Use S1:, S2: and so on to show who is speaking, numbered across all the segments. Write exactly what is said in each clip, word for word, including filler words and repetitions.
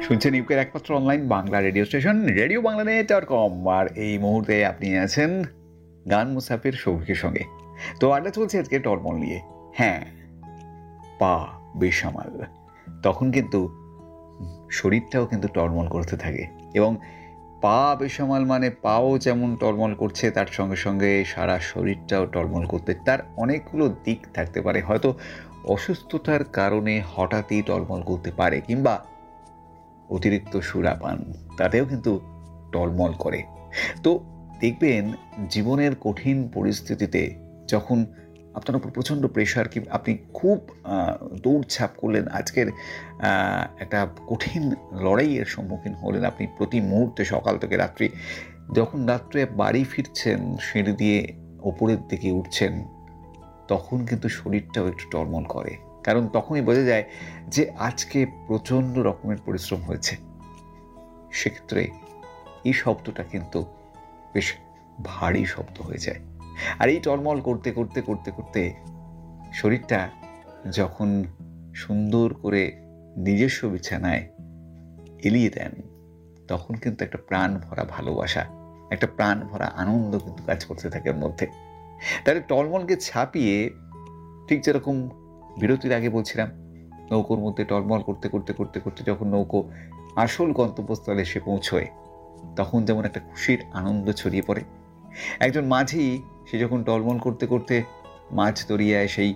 S1: শুনছেন ইউকের একমাত্র online Bangla radio station radio Bangla net dot com. আর এই মুহূর্তে আপনি আছেন গান মুসাফির সৌভিকের সঙ্গে। তো আড্ডা চলছে আজকে টলমল নিয়ে। হ্যাঁ, পা বেসামাল, তখন কিন্তু শরীরটাও কিন্তু টলমল করতে থাকে। এবং পা বেসামাল মানে পাও যেমন টলমল করছে, তার সঙ্গে সঙ্গে সারা শরীরটাও টলমল করতে। তার অনেকগুলো দিক থাকতে পারে। হয়তো অসুস্থতার কারণে হঠাৎই টলমল করতে পারে, কিংবা অতিরিক্ত সুরাপান, তাতেও কিন্তু টলমল করে। তো দেখবেন জীবনের কঠিন পরিস্থিতিতে যখন আপনার উপর প্রচণ্ড প্রেশার, কি আপনি খুব দৌড়ঝাঁপ করলেন, আজকের একটা কঠিন লড়াইয়ের সম্মুখীন হলেন, আপনি প্রতি মুহূর্তে সকাল থেকে রাত্রি, যখন রাত্রে বাড়ি ফিরছেন, সিঁড়ি দিয়ে ওপরের দিকে উঠছেন, তখন কিন্তু শরীরটাও একটু টলমল করে। কারণ তখনই বোঝা যায় যে আজকে প্রচণ্ড রকমের পরিশ্রম হয়েছে। সেক্ষেত্রে এই শব্দটা কিন্তু বেশ ভারী শব্দ হয়ে যায়। আর এই টলমল করতে করতে করতে করতে শরীরটা যখন সুন্দর করে নিজস্ব বিছানায় এলিয়ে দেন, তখন কিন্তু একটা প্রাণ ভরা ভালোবাসা, একটা প্রাণ ভরা আনন্দ কিন্তু কাজ করতে থাকে ওর মধ্যে। তাহলে টলমলকে ছাপিয়ে, ঠিক যেরকম বিরতির আগে বলছিলাম, নৌকোর মধ্যে টলমল করতে করতে করতে করতে যখন নৌকো আসল গন্তব্যস্থলে এসে পৌঁছয়, তখন যেমন একটা খুশির আনন্দ ছড়িয়ে পড়ে। একজন মাঝি, সে যখন টলমল করতে করতে মাছ দরিয়ায় সেই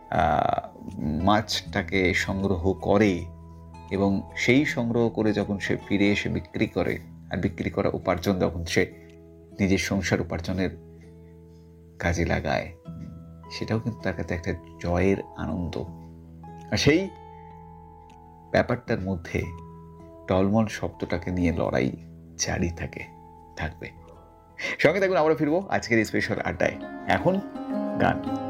S1: মাছটাকে সংগ্রহ করে, এবং সেই সংগ্রহ করে যখন সে ফিরে এসে বিক্রি করে, আর বিক্রি করা উপার্জন যখন সে নিজের সংসার উপার্জনের কাজে লাগায়, সেটাও কিন্তু তার কাছে একটা জয়ের আনন্দ। আর সেই ব্যাপারটার মধ্যে টলমল শব্দটাকে নিয়ে লড়াই জারি থাকে থাকবে। সঙ্গে থাকুন, আমরা ফিরবো আজকের স্পেশাল আড্ডায়। এখন গান।